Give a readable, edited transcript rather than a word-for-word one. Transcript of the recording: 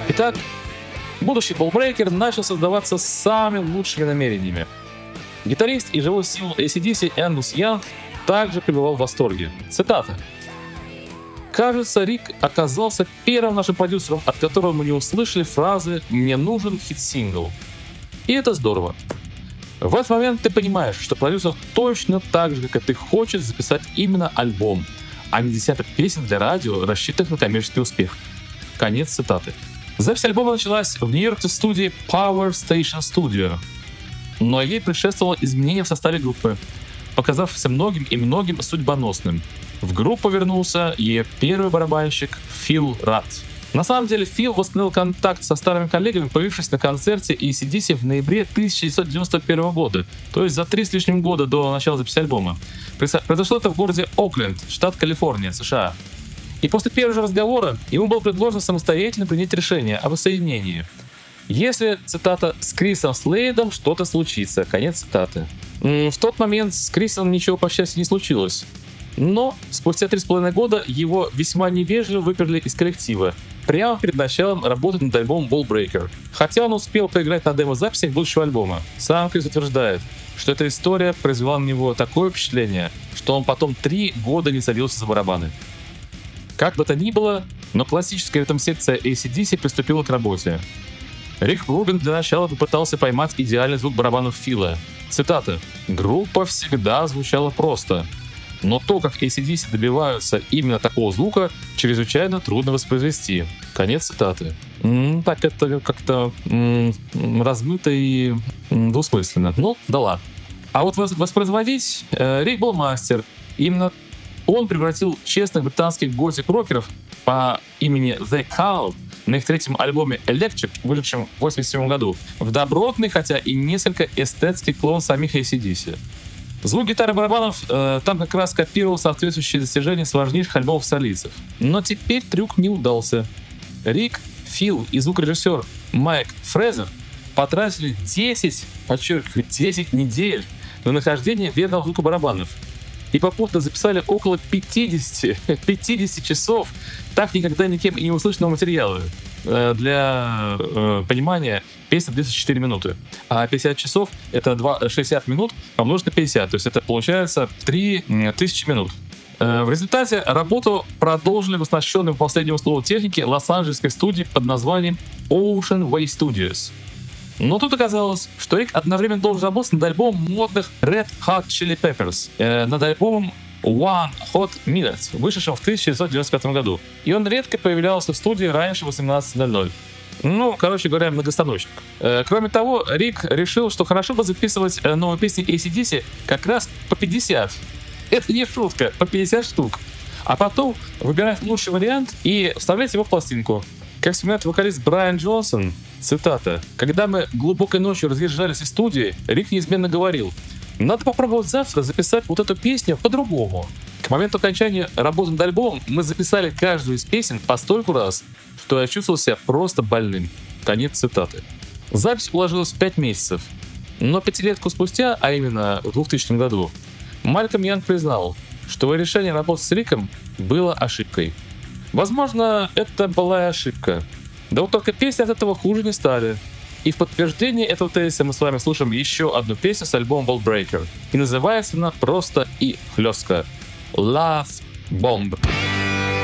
Итак, будущий Ballbreaker начал создаваться с самыми лучшими намерениями. Гитарист и живой символ AC/DC Энгус Янг также пребывал в восторге. Цитата. «Кажется, Рик оказался первым нашим продюсером, от которого мы не услышали фразы «мне нужен хит-сингл». И это здорово. В этот момент ты понимаешь, что продюсер точно так же, как и ты, хочет записать именно альбом, а не десяток песен для радио, рассчитанных на коммерческий успех». Конец цитаты. Запись альбома началась в нью-йоркской студии Power Station Studio, но ей предшествовало изменение в составе группы, показавшееся многим судьбоносным. В группу вернулся ее первый барабанщик Фил Рат. На самом деле Фил восстановил контакт со старыми коллегами, появившись на концерте AC/DC в ноябре 1991 года, то есть за 3 с лишним года до начала записи альбома. Произошло это в городе Окленд, штат Калифорния, США. И после первого же разговора ему было предложено самостоятельно принять решение о воссоединении. Если, цитата, «с Крисом Слейдом что-то случится», конец цитаты. В тот момент с Крисом ничего, по счастью, не случилось. Но спустя 3,5 года его весьма невежливо выперли из коллектива, прямо перед началом работы над альбомом Ballbreaker. Хотя он успел поиграть на демо-записях будущего альбома. Сам Крис утверждает, что эта история произвела на него такое впечатление, что он потом 3 года не садился за барабаны. Как бы то ни было, но классическая ритм-секция AC/DC приступила к работе. Рик Рубин для начала попытался поймать идеальный звук барабанов Фила. Цитата. «Группа всегда звучала просто. Но то, как AC/DC добиваются именно такого звука, чрезвычайно трудно воспроизвести». Конец цитаты. Так это как-то размыто и двусмысленно. Ну, да ладно. А вот воспроизводить Рик был мастер. Именно он превратил честных британских готик-рокеров по имени The Cult на их 3-м альбоме Electric, вышедшем в 1987 году, в добротный, хотя и несколько эстетский клон самих AC/DC. Звук гитары и барабанов там как раз копировал соответствующие достижения сложнейших альбомов солистов. Но теперь трюк не удался. Рик, Фил и звукорежиссер Майк Фрезер потратили 10 недель на нахождение верного звука барабанов и попутно записали около 50 часов так никогда никем и не услышанного материала. Для понимания, песня длится 4 минуты, а 50 часов — это 60 минут помножить на 50, то есть это получается 3000 минут. В результате работу продолжили в оснащенной по последнему слову техники лос-анджелесской студии под названием Ocean Way Studios. Но тут оказалось, что Рик одновременно должен работать над альбомом модных Red Hot Chili Peppers, над альбомом One Hot Minute, вышедшим в 1995 году. И он редко появлялся в студии раньше 18:00. Ну, короче говоря, многостаночник. Кроме того, Рик решил, что хорошо бы записывать новые песни AC/DC как раз по 50. Это не шутка, по 50 штук. А потом выбирать лучший вариант и вставлять его в пластинку. Как вспоминает вокалист Брайан Джонсон, цитата, «Когда мы глубокой ночью разъезжались из студии, Рик неизменно говорил, надо попробовать завтра записать вот эту песню по-другому». К моменту окончания работы над альбомом мы записали каждую из песен по столько раз, что я чувствовал себя просто больным. Конец цитаты. Запись уложилась в 5 месяцев. Но 5-летку спустя, а именно в 2000 году, Малькольм Янг признал, что его решение работать с Риком было ошибкой. Возможно, это была и ошибка. Да вот только песни от этого хуже не стали. И в подтверждение этого тезиса мы с вами слушаем еще одну песню с альбома Ballbreaker. И называется она просто и хлестко «Love Bomb».